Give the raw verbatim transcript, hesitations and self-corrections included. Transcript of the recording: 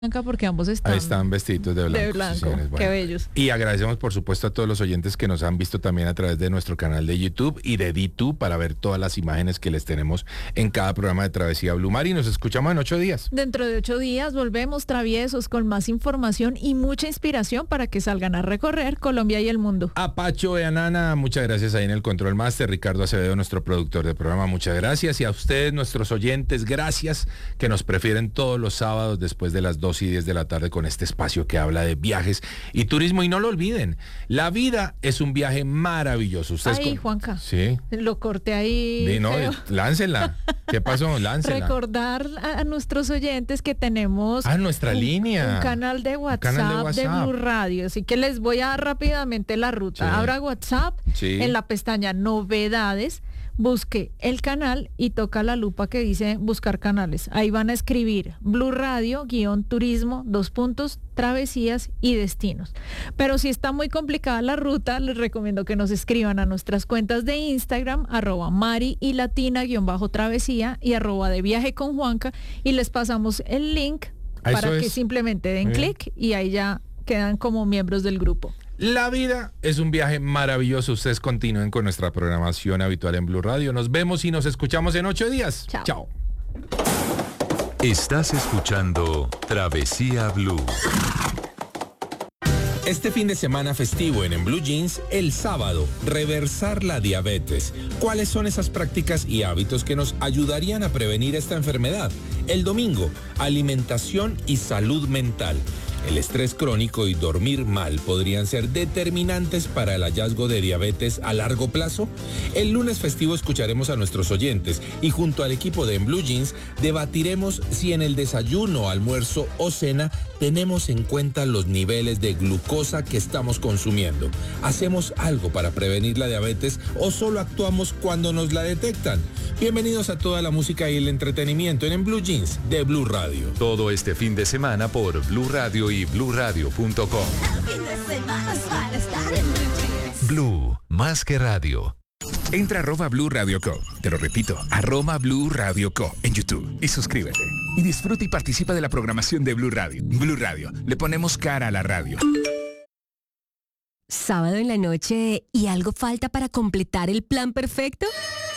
Blanca, porque ambos están, Ahí están vestidos de blanco. de blanco. Sí, señores, bueno. Qué bellos. Y agradecemos, por supuesto, a todos los oyentes que nos han visto también a través de nuestro canal de YouTube y de DTube para ver todas las imágenes que les tenemos en cada programa de Travesía Blue Mar. Y nos escuchamos en ocho días. Dentro de ocho días volvemos traviesos con más información y mucha inspiración para que salgan a recorrer Colombia y el mundo. A Pacho y a Nana, muchas gracias ahí en el Control Master. Ricardo Acevedo, nuestro productor de programa, muchas gracias. Y a ustedes, nuestros oyentes, gracias que nos prefieren todos los sábados después de las dos y diez de la tarde con este espacio que habla de viajes y turismo. Y no lo olviden, la vida es un viaje maravilloso. Ustedes Ay, con... Juanca. Sí. Lo corté ahí. Sí, no, feo. láncela. ¿Qué pasó? Láncela. Recordar a, a nuestros oyentes que tenemos Ah, nuestra un, línea. un canal de WhatsApp, canal de de WhatsApp. Blue Radio. Así que les voy a dar rápidamente la ruta. Sí. Abra WhatsApp, Sí. en la pestaña Novedades, busque el canal y toca la lupa que dice buscar canales. Ahí van a escribir Blue Radio, guión turismo, dos puntos, travesías y destinos. Pero si está muy complicada la ruta, les recomiendo que nos escriban a nuestras cuentas de Instagram, arroba Mari y Latina, guión bajo travesía y arroba de viaje con Juanca, y les pasamos el link Eso para que es. simplemente den Muy bien. clic y ahí ya quedan como miembros del grupo. La vida es un viaje maravilloso. Ustedes continúen con nuestra programación habitual en Blue Radio. Nos vemos y nos escuchamos en ocho días. Chao. Chao. Estás escuchando Travesía Blue. Este fin de semana festivo en En Blue Jeans, el sábado, reversar la diabetes. ¿Cuáles son esas prácticas y hábitos que nos ayudarían a prevenir esta enfermedad? El domingo, alimentación y salud mental. El estrés crónico y dormir mal podrían ser determinantes para el hallazgo de diabetes a largo plazo. El lunes festivo escucharemos a nuestros oyentes y junto al equipo de En Blue Jeans debatiremos si en el desayuno, almuerzo o cena tenemos en cuenta los niveles de glucosa que estamos consumiendo. ¿Hacemos algo para prevenir la diabetes o solo actuamos cuando nos la detectan? Bienvenidos a toda la música y el entretenimiento en En Blue Jeans de Blue Radio. Todo este fin de semana por Blue Radio y blue radio punto com. Blue, más que radio. Entra a arroba Blue Radio Co. Te lo repito, arroba Blue Radio Co. en YouTube y suscríbete. Y disfruta y participa de la programación de Blue Radio. Blue Radio, le ponemos cara a la radio. Sábado en la noche y algo falta para completar el plan perfecto.